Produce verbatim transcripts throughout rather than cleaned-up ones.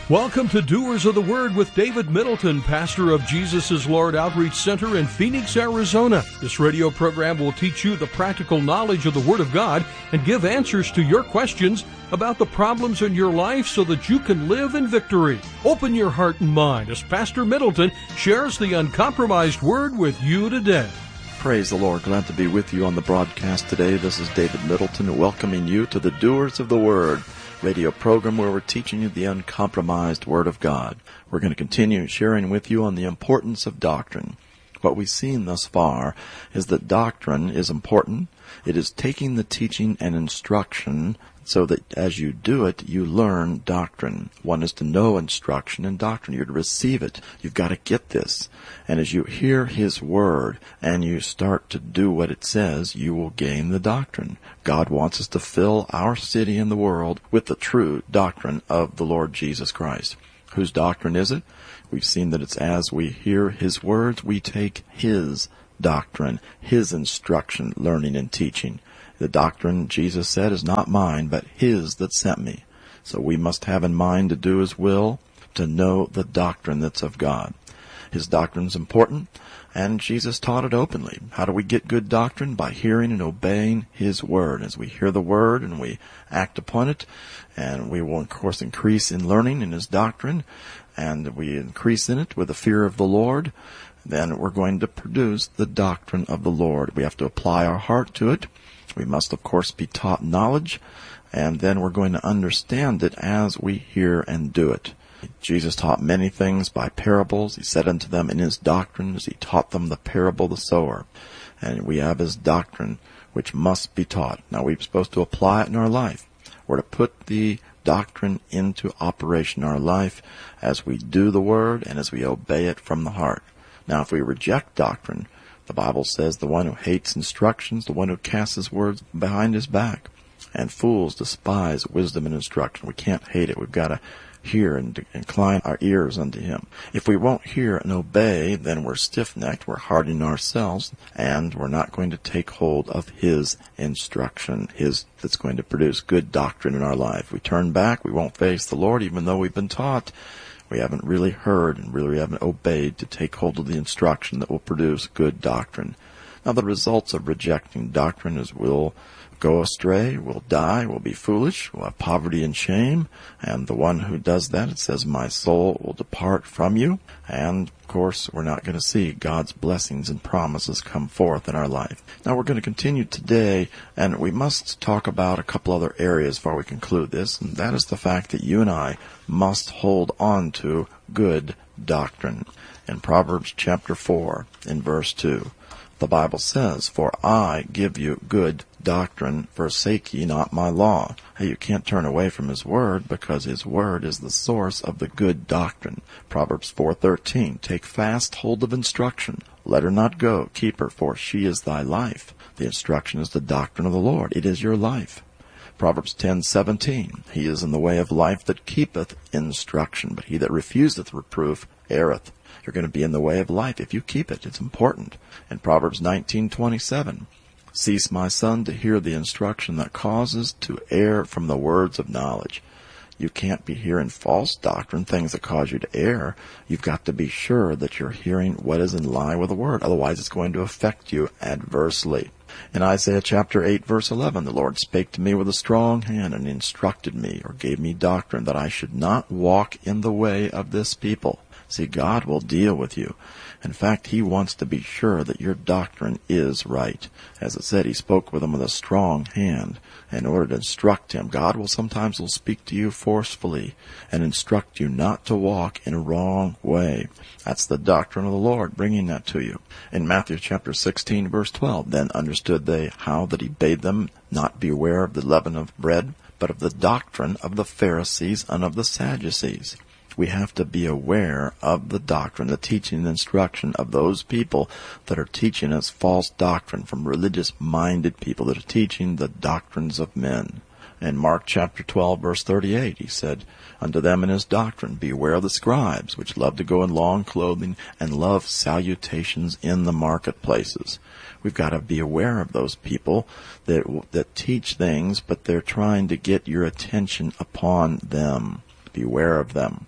Welcome to Doers of the Word with David Middleton, pastor of Jesus is Lord Outreach Center in Phoenix, Arizona. This radio program will teach you the practical knowledge of the Word of God and give answers to your questions about the problems in your life so that you can live in victory. Open your heart and mind as Pastor Middleton shares the uncompromised Word with you today. Praise the Lord. Glad to be with you on the broadcast today. This is David Middleton welcoming you to the Doers of the Word radio program where we're teaching you the uncompromised Word of God. We're going to continue sharing with you on the importance of doctrine. What we've seen thus far is that doctrine is important. It is taking the teaching and instruction so that as you do it, you learn doctrine. One is to know instruction and doctrine. You're to receive it. You've got to get this. And as you hear His Word and you start to do what it says, you will gain the doctrine. God wants us to fill our city and the world with the true doctrine of the Lord Jesus Christ. Whose doctrine is it? We've seen that it's as we hear His words, we take His doctrine, His instruction, learning and teaching. The doctrine, Jesus said, is not mine, but His that sent me. So we must have in mind to do His will, to know the doctrine that's of God. His doctrine's important, and Jesus taught it openly. How do we get good doctrine? By hearing and obeying His Word. As we hear the Word and we act upon it, and we will, of course, increase in learning in His doctrine, and we increase in it with the fear of the Lord, then we're going to produce the doctrine of the Lord. We have to apply our heart to it. We must, of course, be taught knowledge, and then we're going to understand it as we hear and do it. Jesus taught many things by parables. He said unto them in His doctrine as He taught them the parable of the sower. And we have His doctrine, which must be taught. Now, we're supposed to apply it in our life. We're to put the doctrine into operation in our life as we do the Word and as we obey it from the heart. Now, if we reject doctrine, the Bible says the one who hates instructions, the one who casts his words behind his back. And fools despise wisdom and instruction. We can't hate it. We've got to hear and incline our ears unto Him. If we won't hear and obey, then we're stiff-necked, we're hardening ourselves, and we're not going to take hold of His instruction, His that's going to produce good doctrine in our life. We turn back, we won't face the Lord, even though we've been taught. We haven't really heard and really haven't obeyed to take hold of the instruction that will produce good doctrine. Now, the results of rejecting doctrine is we'll go astray, we'll die, we'll be foolish, we'll have poverty and shame. And the one who does that, it says, my soul will depart from you. And, of course, we're not going to see God's blessings and promises come forth in our life. Now, we're going to continue today, and we must talk about a couple other areas before we conclude this, and that is the fact that you and I must hold on to good doctrine. In Proverbs chapter four, in verse two, the Bible says, for I give you good doctrine, forsake ye not my law. Hey, you can't turn away from His Word because His Word is the source of the good doctrine. Proverbs four thirteen, take fast hold of instruction. Let her not go. Keep her, for she is thy life. The instruction is the doctrine of the Lord. It is your life. Proverbs ten seventeen, he is in the way of life that keepeth instruction, but he that refuseth reproof erreth. You're going to be in the way of life if you keep it. It's important. In Proverbs nineteen twenty-seven, cease, my son, to hear the instruction that causes to err from the words of knowledge. You can't be hearing false doctrine, things that cause you to err. You've got to be sure that you're hearing what is in line with the Word. Otherwise, it's going to affect you adversely. In Isaiah chapter eight, verse eleven, the Lord spake to me with a strong hand and instructed me, or gave me doctrine, that I should not walk in the way of this people. See, God will deal with you. In fact, He wants to be sure that your doctrine is right. As it said, He spoke with him with a strong hand in order to instruct him. God will sometimes will speak to you forcefully and instruct you not to walk in a wrong way. That's the doctrine of the Lord, bringing that to you. In Matthew chapter sixteen, verse twelve, then understood they how that He bade them not beware of the leaven of bread, but of the doctrine of the Pharisees and of the Sadducees. We have to be aware of the doctrine, the teaching and instruction of those people that are teaching us false doctrine, from religious-minded people that are teaching the doctrines of men. In Mark chapter twelve, verse thirty-eight, He said unto them in His doctrine, beware of the scribes, which love to go in long clothing and love salutations in the marketplaces. We've got to be aware of those people that that teach things, but they're trying to get your attention upon them. Beware of them.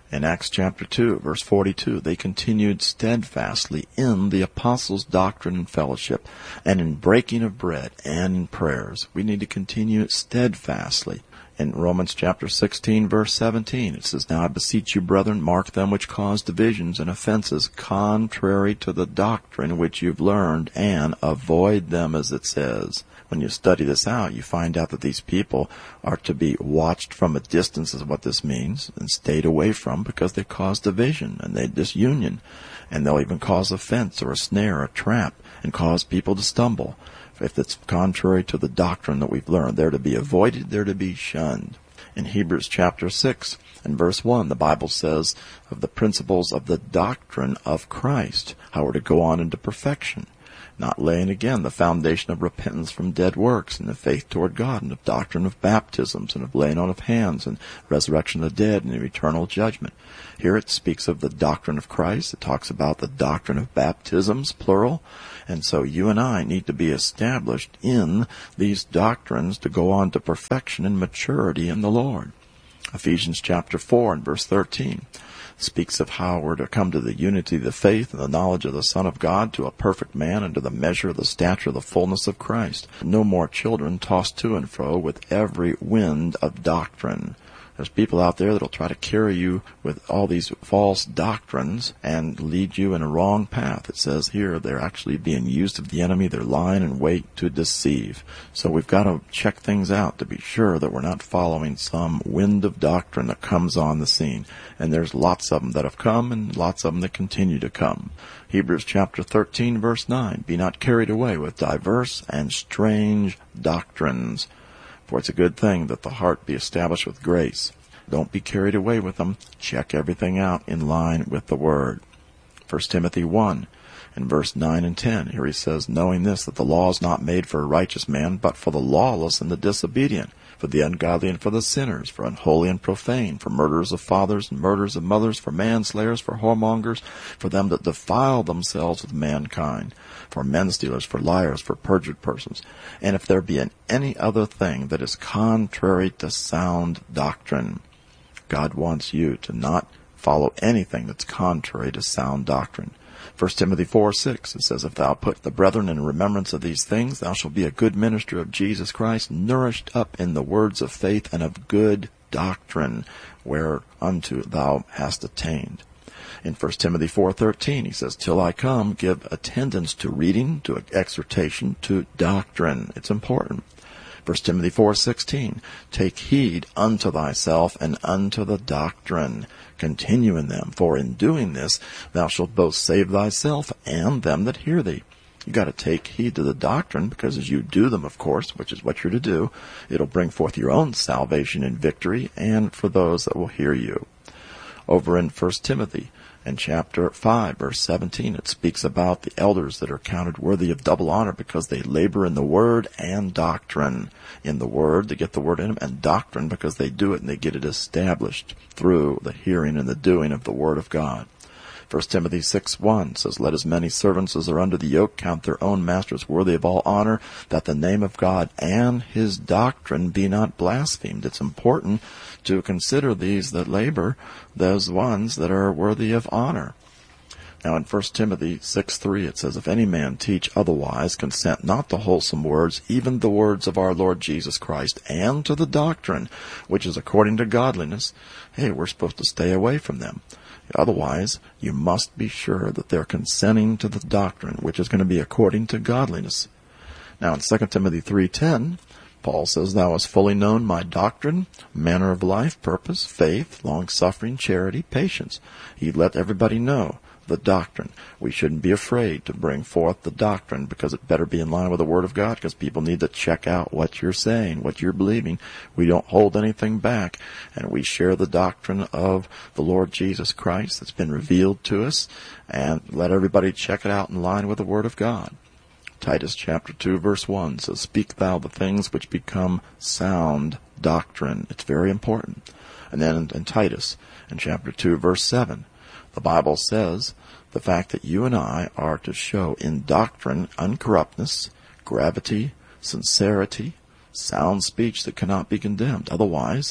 In Acts chapter two, verse forty-two, they continued steadfastly in the apostles' doctrine and fellowship, and in breaking of bread and in prayers. We need to continue steadfastly. In Romans chapter sixteen, verse seventeen, it says, Now I beseech you, brethren, mark them which cause divisions and offenses contrary to the doctrine which you've learned, and avoid them, as it says. When you study this out, you find out that these people are to be watched from a distance, is what this means, and stayed away from, because they cause division and they disunion. And they'll even cause offense or a snare or a trap and cause people to stumble. If it's contrary to the doctrine that we've learned, they're to be avoided, they're to be shunned. In Hebrews chapter six and verse one, the Bible says of the principles of the doctrine of Christ, how we're to go on into perfection, not laying again the foundation of repentance from dead works and of faith toward God, and of doctrine of baptisms, and of laying on of hands, and resurrection of the dead, and of eternal judgment. Here it speaks of the doctrine of Christ. It talks about the doctrine of baptisms, plural. And so you and I need to be established in these doctrines to go on to perfection and maturity in the Lord. Ephesians chapter four and verse thirteen speaks of how we're to come to the unity of the faith and the knowledge of the Son of God, to a perfect man, and to the measure of the stature of the fullness of Christ. No more children tossed to and fro with every wind of doctrine. There's people out there that'll try to carry you with all these false doctrines and lead you in a wrong path. It says here they're actually being used of the enemy. They're lying in wait to deceive. So we've got to check things out to be sure that we're not following some wind of doctrine that comes on the scene. And there's lots of them that have come and lots of them that continue to come. Hebrews chapter thirteen, verse nine, Be not carried away with diverse and strange doctrines. For it's a good thing that the heart be established with grace. Don't be carried away with them. Check everything out in line with the Word. First Timothy one and verse nine and ten. Here he says, Knowing this, that the law is not made for a righteous man, but for the lawless and the disobedient, for the ungodly and for the sinners, for unholy and profane, for murderers of fathers and murderers of mothers, for manslayers, for whoremongers, for them that defile themselves with mankind, for men stealers, for liars, for perjured persons. And if there be in any other thing that is contrary to sound doctrine, God wants you to not follow anything that's contrary to sound doctrine. First Timothy four six, it says, If thou put the brethren in remembrance of these things, thou shalt be a good minister of Jesus Christ, nourished up in the words of faith and of good doctrine, whereunto thou hast attained. In First Timothy four thirteen, he says, Till I come, give attendance to reading, to exhortation, to doctrine. It's important. First Timothy four sixteen, Take heed unto thyself and unto the doctrine. Continue in them, for in doing this thou shalt both save thyself and them that hear thee. You got to take heed to the doctrine, because as you do them, of course, which is what you're to do, it'll bring forth your own salvation and victory, and for those that will hear you. Over in First Timothy, in chapter five, verse seventeen, it speaks about the elders that are counted worthy of double honor because they labor in the word and doctrine. In the word, to get the word in them, and doctrine because they do it and they get it established through the hearing and the doing of the word of God. First Timothy six one says, Let as many servants as are under the yoke count their own masters worthy of all honor, that the name of God and his doctrine be not blasphemed. It's important to consider these that labor, those ones that are worthy of honor. Now in First Timothy six three it says, If any man teach otherwise, consent not to wholesome words, even the words of our Lord Jesus Christ, and to the doctrine, which is according to godliness. Hey, we're supposed to stay away from them. Otherwise, you must be sure that they're consenting to the doctrine, which is going to be according to godliness. Now in Second Timothy three ten, Paul says, Thou hast fully known my doctrine, manner of life, purpose, faith, long-suffering, charity, patience. He let everybody know the doctrine. We shouldn't be afraid to bring forth the doctrine, because it better be in line with the Word of God, because people need to check out what you're saying, what you're believing. We don't hold anything back, and we share the doctrine of the Lord Jesus Christ that's been revealed to us, and let everybody check it out in line with the Word of God. Titus chapter two verse one says, Speak thou the things which become sound doctrine. It's very important. And then in, in Titus, in chapter two verse seven, the Bible says the fact that you and I are to show in doctrine uncorruptness, gravity, sincerity, sound speech that cannot be condemned. Otherwise,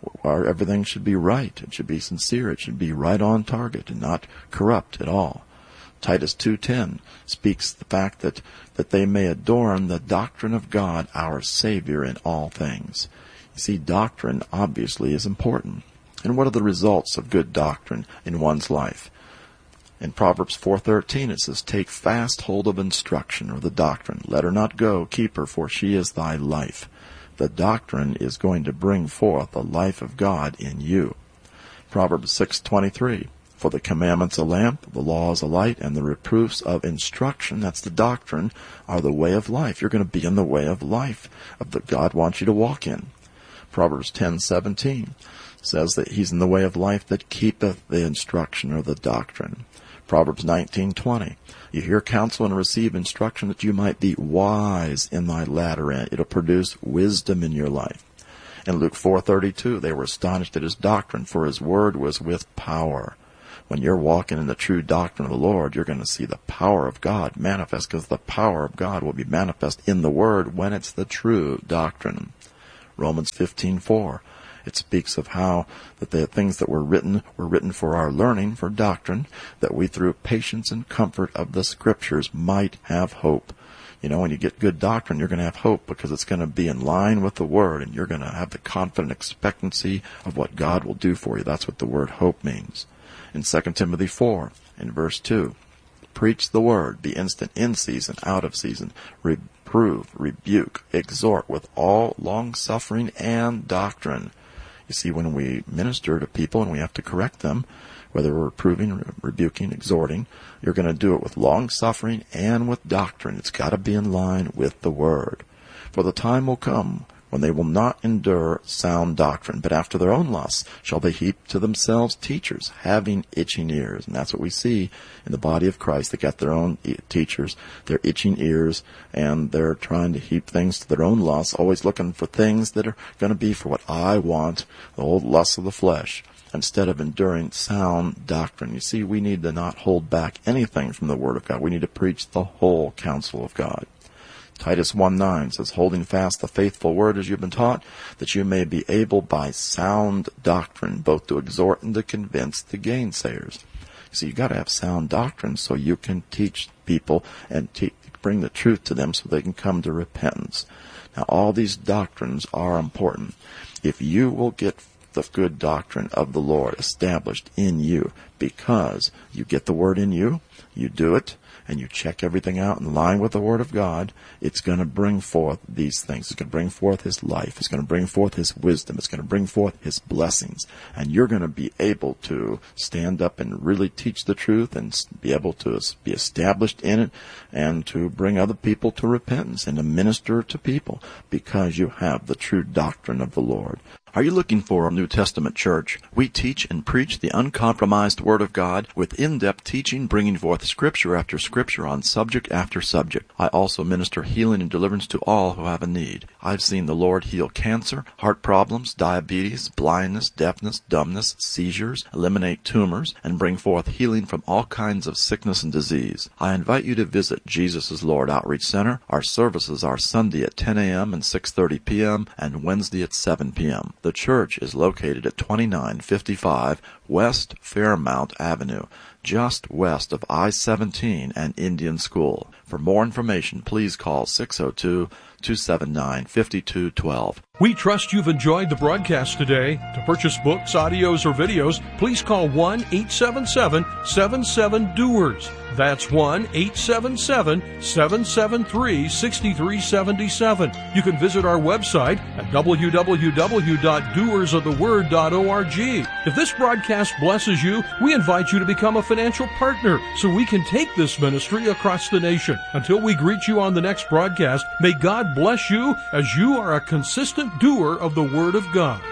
Our, everything should be right. It should be sincere. It should be right on target and not corrupt at all. Titus two ten speaks the fact that, that they may adorn the doctrine of God, our Savior, in all things. You see, doctrine obviously is important. And what are the results of good doctrine in one's life? In Proverbs four thirteen it says, "Take fast hold of instruction," or the doctrine. "Let her not go, keep her, for she is thy life." The doctrine is going to bring forth the life of God in you. Proverbs six twenty-three, "For the commandments a lamp, the law is a light, and the reproofs of instruction," that's the doctrine, "are the way of life." You're going to be in the way of life of that God wants you to walk in. Proverbs ten seventeen says that he's in the way of life that keepeth the instruction or the doctrine. Proverbs nineteen twenty, "You hear counsel and receive instruction that you might be wise in thy latter end." It'll produce wisdom in your life. In Luke four thirty-two, "They were astonished at his doctrine, for his word was with power." When you're walking in the true doctrine of the Lord, you're going to see the power of God manifest, because the power of God will be manifest in the word when it's the true doctrine. Romans fifteen four. It speaks of how that the things that were written were written for our learning, for doctrine, that we through patience and comfort of the Scriptures might have hope. You know, when you get good doctrine, you're going to have hope because it's going to be in line with the Word, and you're going to have the confident expectancy of what God will do for you. That's what the word hope means. In Second Timothy four, in verse two, "Preach the word, be instant in season, out of season, reprove, rebuke, exhort with all long-suffering and doctrine." You see, when we minister to people and we have to correct them, whether we're reproving, rebuking, exhorting, you're going to do it with long-suffering and with doctrine. It's got to be in line with the Word. "For the time will come when they will not endure sound doctrine, but after their own lusts shall they heap to themselves teachers, having itching ears." And that's what we see in the body of Christ. They got their own teachers, their itching ears, and they're trying to heap things to their own lusts, always looking for things that are going to be for what I want, the old lusts of the flesh, instead of enduring sound doctrine. You see, we need to not hold back anything from the Word of God. We need to preach the whole counsel of God. Titus one nine says, "Holding fast the faithful word as you've been taught, that you may be able by sound doctrine both to exhort and to convince the gainsayers." So you got to have sound doctrine so you can teach people and te- bring the truth to them so they can come to repentance. Now, all these doctrines are important. If you will get the good doctrine of the Lord established in you, because you get the Word in you, you do it, and you check everything out in line with the Word of God, it's going to bring forth these things. It's going to bring forth His life. It's going to bring forth His wisdom. It's going to bring forth His blessings. And you're going to be able to stand up and really teach the truth and be able to be established in it and to bring other people to repentance and to minister to people because you have the true doctrine of the Lord. Are you looking for a New Testament church? We teach and preach the uncompromised Word of God with in-depth teaching, bringing forth Scripture after Scripture on subject after subject. I also minister healing and deliverance to all who have a need. I've seen the Lord heal cancer, heart problems, diabetes, blindness, deafness, dumbness, seizures, eliminate tumors, and bring forth healing from all kinds of sickness and disease. I invite you to visit Jesus is Lord Outreach Center. Our services are Sunday at ten a.m. and six thirty p.m. and Wednesday at seven p.m. The church is located at twenty-nine fifty-five West Fairmount Avenue, just west of I seventeen and Indian School. For more information, please call six oh two, two seven nine, five two one two. We trust you've enjoyed the broadcast today. To purchase books, audios, or videos, please call one eight seven seven, seven seven, D O E R S. That's one eight seven seven, seven seven three, six three seven seven. You can visit our website at w w w dot doers of the word dot org. If this broadcast blesses you, we invite you to become a financial partner so we can take this ministry across the nation. Until we greet you on the next broadcast, may God bless you as you are a consistent doer of the Word of God.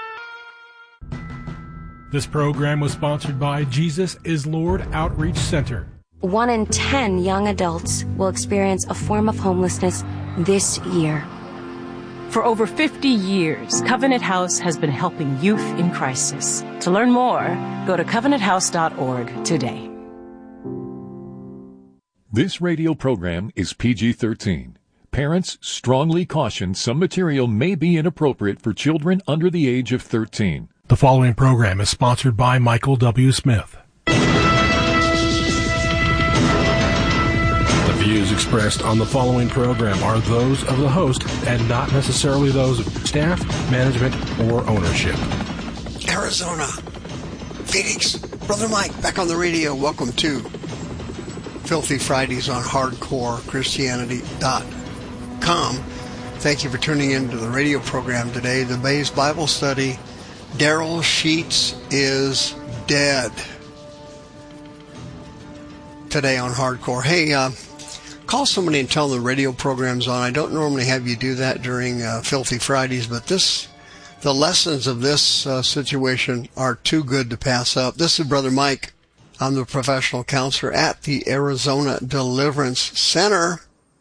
This program was sponsored by Jesus is Lord Outreach Center. One in ten young adults will experience a form of homelessness this year. For over fifty years, Covenant House has been helping youth in crisis. To learn more, go to covenant house dot org today. This radio program is P G thirteen. Parents strongly caution some material may be inappropriate for children under the age of thirteen. The following program is sponsored by Michael W. Smith. The views expressed on the following program are those of the host and not necessarily those of staff, management, or ownership. Arizona, Phoenix, Brother Mike, back on the radio. Welcome to Filthy Fridays on Hardcore Christianity dot com. Thank you for tuning in to the radio program today. The Bay's Bible study, Daryl Sheets is dead. Today on Hardcore. Hey, uh, call somebody and tell them the radio program's on. I don't normally have you do that during uh, Filthy Fridays, but this, the lessons of this uh, situation are too good to pass up. This is Brother Mike. I'm the professional counselor at the Arizona Deliverance Center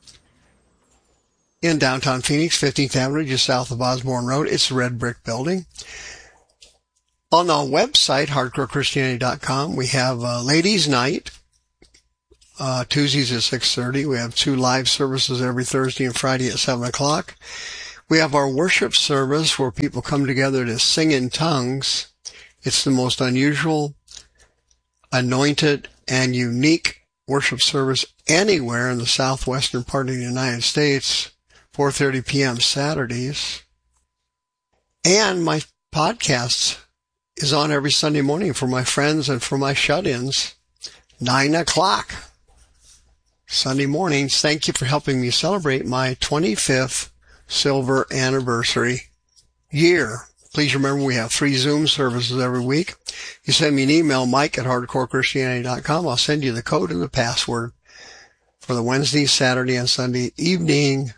in downtown Phoenix, fifteenth Avenue, just south of Osborne Road. It's a red brick building. On the website, hardcore christianity dot com, we have uh, Ladies' Night, uh, Tuesdays at six thirty. We have two live services every Thursday and Friday at seven o'clock. We have our worship service where people come together to sing in tongues. It's the most unusual, anointed, and unique worship service anywhere in the southwestern part of the United States. four thirty p.m. Saturdays. And my podcasts is on every Sunday morning for my friends and for my shut-ins. nine o'clock Sunday mornings. Thank you for helping me celebrate my twenty-fifth silver anniversary year. Please remember we have three Zoom services every week. You send me an email, Mike at hardcore christianity dot com. I'll send you the code and the password for the Wednesday, Saturday, and Sunday evening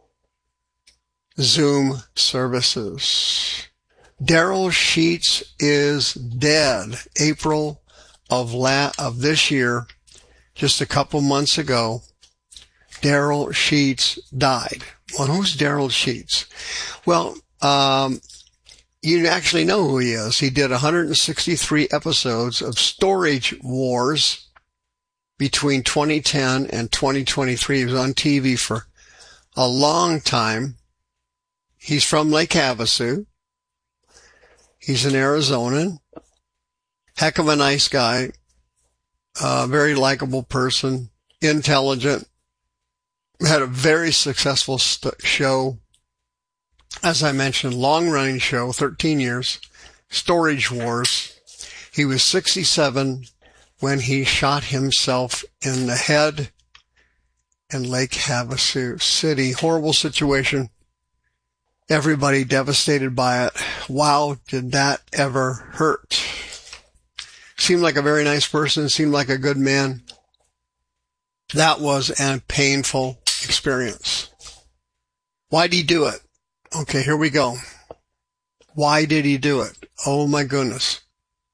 Zoom services. Daryl Sheets is dead. April of la- of this year, just a couple months ago, Daryl Sheets died. Well, who's Daryl Sheets? Well, um, you actually know who he is. He did one hundred sixty-three episodes of Storage Wars between twenty ten and twenty twenty-three. He was on T V for a long time. He's from Lake Havasu. He's an Arizonan. Heck of a nice guy. Uh, very likable person. Intelligent. Had a very successful st- show. As I mentioned, long-running show, thirteen years. Storage Wars. He was sixty-seven when he shot himself in the head in Lake Havasu City. Horrible situation. Everybody devastated by it. Wow, did that ever hurt. Seemed like a very nice person, seemed like a good man. That was a painful experience. Why'd he do it? Okay, here we go. Why did he do it? Oh my goodness.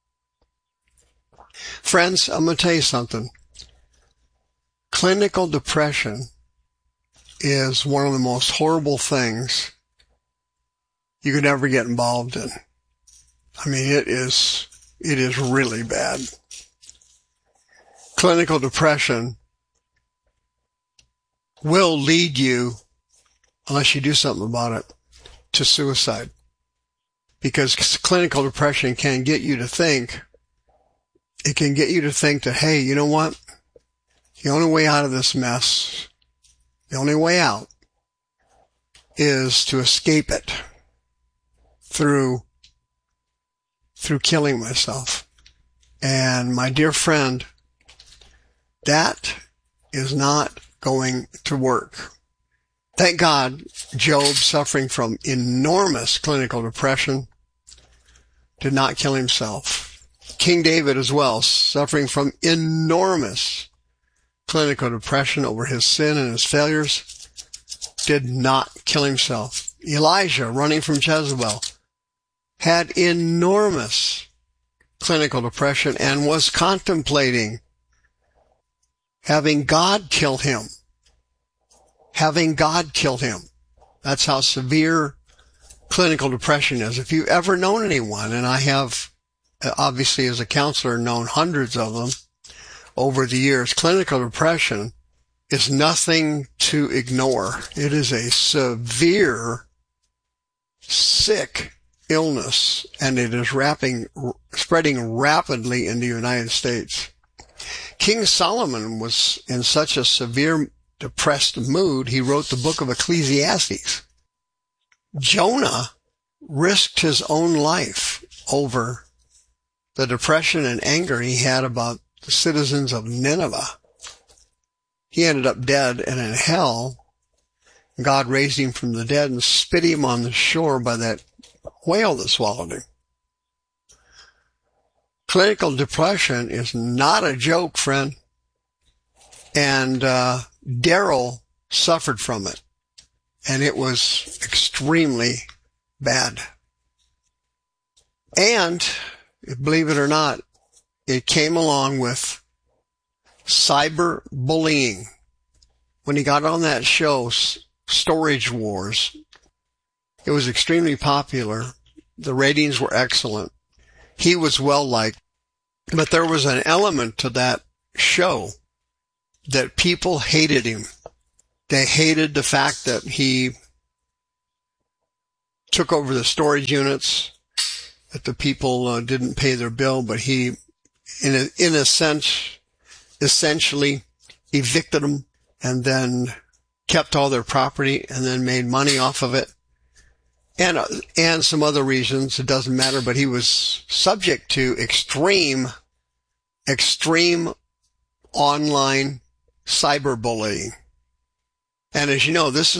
Friends, I'm going to tell you something. Clinical depression is one of the most horrible things you could ever get involved in. I mean, it is, it is really bad. Clinical depression will lead you, unless you do something about it, to suicide. Because clinical depression can get you to think, it can get you to think that, hey, you know what? The only way out of this mess, the only way out is to escape it. Through, through killing myself. And my dear friend, that is not going to work. Thank God, Job, suffering from enormous clinical depression, did not kill himself. King David as well, suffering from enormous clinical depression over his sin and his failures, did not kill himself. Elijah, running from Jezebel, had enormous clinical depression and was contemplating having God kill him. Having God kill him. That's how severe clinical depression is. If you've ever known anyone, and I have, obviously as a counselor, known hundreds of them over the years, clinical depression is nothing to ignore. It is a severe, sick illness, and it is wrapping, spreading rapidly in the United States. King Solomon was in such a severe, depressed mood, he wrote the book of Ecclesiastes. Jonah risked his own life over the depression and anger he had about the citizens of Nineveh. He ended up dead and in hell. God raised him from the dead and spit him on the shore by that whale that swallowed him. Clinical depression is not a joke, friend. And uh, Daryl suffered from it. And it was extremely bad. And, believe it or not, it came along with cyberbullying. When he got on that show, Storage Wars, it was extremely popular. The ratings were excellent. He was well-liked. But there was an element to that show that people hated him. They hated the fact that he took over the storage units, that the people uh, didn't pay their bill, but he, in a, in a sense, essentially evicted them and then kept all their property and then made money off of it. And, uh, and some other reasons, it doesn't matter, but he was subject to extreme, extreme online cyberbullying. And as you know, this is